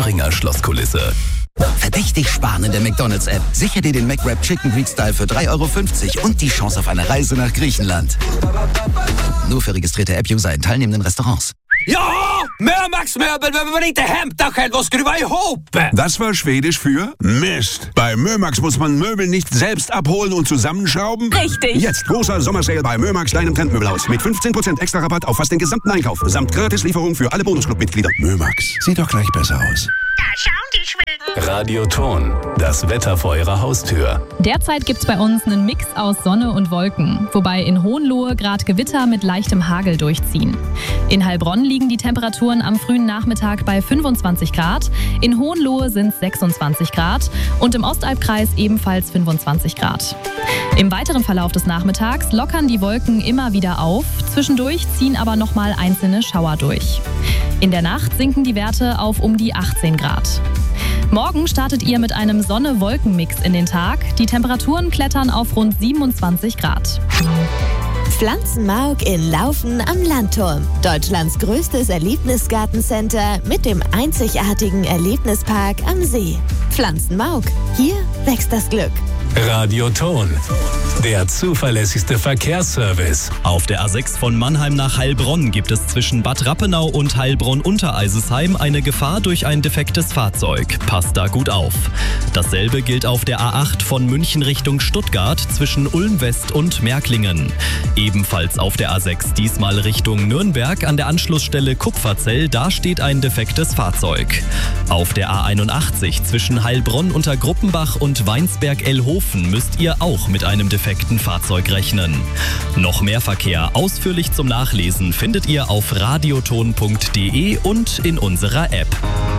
Springer Schlosskulisse. Verdächtig sparen in der McDonald's-App. Sicher dir den McWrap Chicken Greek Style für 3,50 € und die Chance auf eine Reise nach Griechenland. Nur für registrierte App-User in teilnehmenden Restaurants. Ja, Mömax-Möbel behöver man inte hämta själv och skruva ihop. Das war Schwedisch für Mist. Bei Mömax muss man Möbel nicht selbst abholen und zusammenschrauben. Richtig. Jetzt großer Sommersale bei Mömax, deinem Trendmöbelhaus. Mit 15% extra Rabatt auf fast den gesamten Einkauf. Samt Gratislieferung für alle Bonusclub-Mitglieder. Mömax, sieht doch gleich besser aus. Da schauen die Schweden. Radioton, das Wetter vor Ihrer Haustür. Derzeit gibt's bei uns einen Mix aus Sonne und Wolken, wobei in Hohenlohe gerade Gewitter mit leichtem Hagel durchziehen. In Heilbronn liegen die Temperaturen am frühen Nachmittag bei 25 Grad, in Hohenlohe sind es 26 Grad und im Ostalbkreis ebenfalls 25 Grad. Im weiteren Verlauf des Nachmittags lockern die Wolken immer wieder auf, zwischendurch ziehen aber nochmal einzelne Schauer durch. In der Nacht sinken die Werte auf um die 18 Grad. Morgen startet ihr mit einem Sonne-Wolken-Mix in den Tag. Die Temperaturen klettern auf rund 27 Grad. Pflanzenmark in Laufen am Landturm. Deutschlands größtes Erlebnisgartencenter mit dem einzigartigen Erlebnispark am See. Pflanzenmark. Hier wächst das Glück. Radioton, der zuverlässigste Verkehrsservice. Auf der A6 von Mannheim nach Heilbronn gibt es zwischen Bad Rappenau und Heilbronn-Untereisesheim eine Gefahr durch ein defektes Fahrzeug. Passt da gut auf. Dasselbe gilt auf der A8 von München Richtung Stuttgart zwischen Ulm West und Märklingen. Ebenfalls auf der A6 diesmal Richtung Nürnberg an der Anschlussstelle Kupferzell, da steht ein defektes Fahrzeug. Auf der A81 zwischen Heilbronn unter Gruppenbach und Weinsberg-Ellhofen müsst ihr auch mit einem defekten Fahrzeug rechnen. Noch mehr Verkehr ausführlich zum Nachlesen findet ihr auf radioton.de und in unserer App.